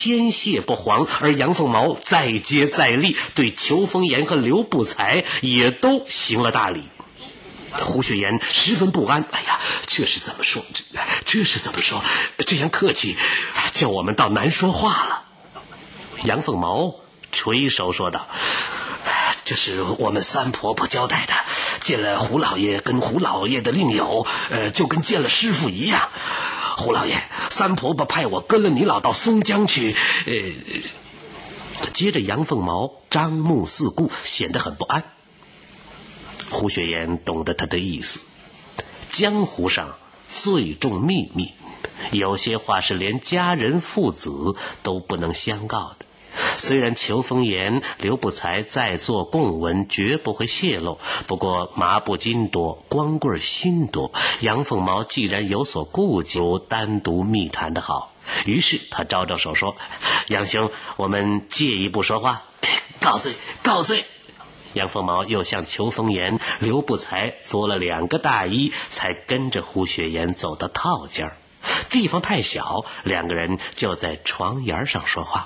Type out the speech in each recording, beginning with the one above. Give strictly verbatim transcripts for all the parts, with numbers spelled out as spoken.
坚屑不黄，而杨凤毛再接再厉，对裘风言和刘不才也都行了大礼。胡雪岩十分不安，哎呀，这是怎么说？这这是怎么说？这样客气，叫我们倒难说话了。杨凤毛垂手说道：“这是我们三婆婆交代的，见了胡老爷跟胡老爷的令友，呃，就跟见了师傅一样。胡老爷，三婆婆派我跟了你老到松江去。”呃，接着杨凤毛张目四顾，显得很不安。胡雪岩懂得他的意思，江湖上最重秘密，有些话是连家人父子都不能相告的。虽然裘风言、刘不才在做供文，绝不会泄露，不过麻布筋多，光棍心多，杨凤毛既然有所顾忌，如单独密谈的好。于是他招招手说：“杨兄，我们借一步说话。”告罪，告罪。杨凤毛又向裘风言、刘不才做了两个大揖，才跟着胡雪岩走到套间。地方太小，两个人就在床沿上说话。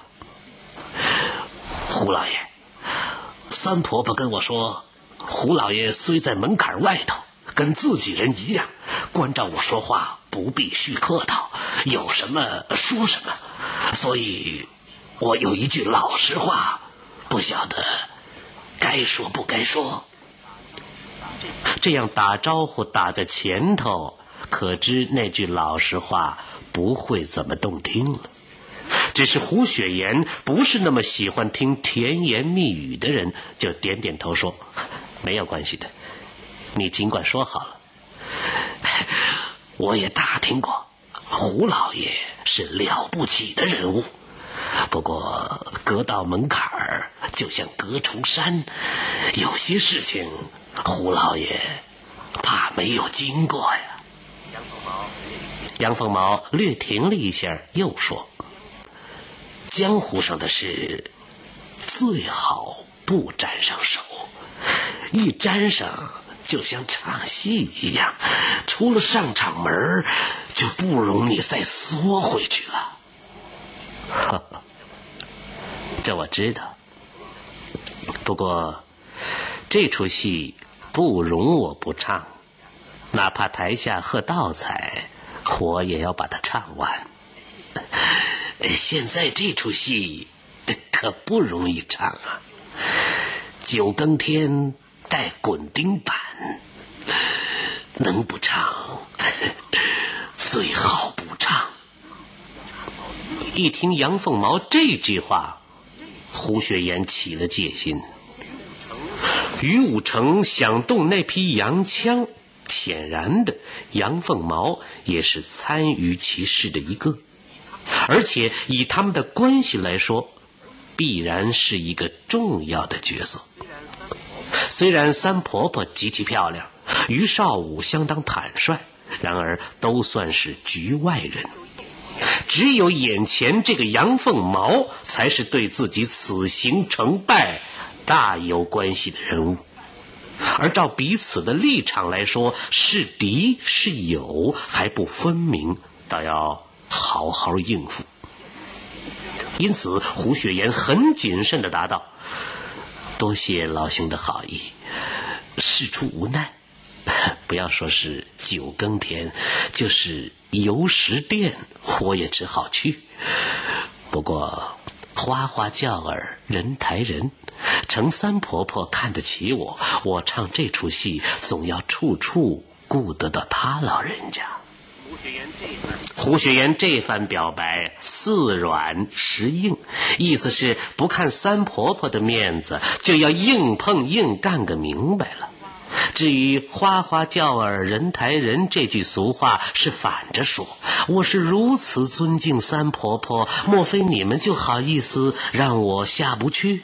胡老爷，三婆婆跟我说，胡老爷虽在门槛外头，跟自己人一样，关照我说话不必须客套，有什么说什么，所以我有一句老实话，不晓得该说不该说。这样打招呼打在前头，可知那句老实话不会怎么动听了。只是胡雪岩不是那么喜欢听甜言蜜语的人，就点点头说：“没有关系的，你尽管说好了。我也打听过，胡老爷是了不起的人物，不过隔到门槛儿就像隔重山，有些事情胡老爷怕没有经过呀。”杨凤毛略停了一下，又说：“江湖上的事最好不沾上手，一沾上就像唱戏一样，出了上场门就不容你再缩回去了。”呵呵，这我知道，不过这出戏不容我不唱，哪怕台下喝倒彩，我也要把它唱完。现在这出戏可不容易唱啊，九更天带滚钉板，能不唱最好不唱。一听杨凤毛这句话，胡雪岩起了戒心。于武成想动那批洋枪，显然的杨凤毛也是参与其事的一个，而且以他们的关系来说，必然是一个重要的角色。虽然三婆婆极其漂亮，于少武相当坦率，然而都算是局外人。只有眼前这个杨凤毛才是对自己此行成败大有关系的人物。而照彼此的立场来说，是敌是友还不分明，倒要好好应付。因此胡雪岩很谨慎地答道：“多谢老兄的好意，事出无奈，不要说是九更天，就是游十殿我也只好去。不过花花轿儿人抬人，程三婆婆看得起我，我唱这出戏总要处处顾得到她老人家。”胡雪岩这番表白似软实硬，意思是不看三婆婆的面子，就要硬碰硬干个明白了。至于花花轿儿人抬人这句俗话是反着说，我是如此尊敬三婆婆，莫非你们就好意思让我下不去？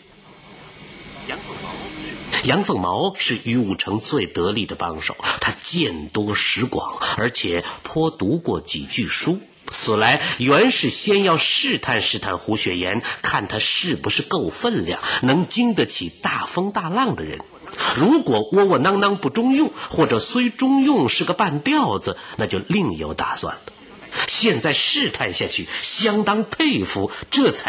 杨凤毛是于武成最得力的帮手，他见多识广，而且颇读过几句书。此来原是先要试探试探胡雪岩，看他是不是够分量，能经得起大风大浪的人。如果窝窝囊囊不中用，或者虽中用是个半吊子，那就另有打算了。现在试探下去，相当佩服，这才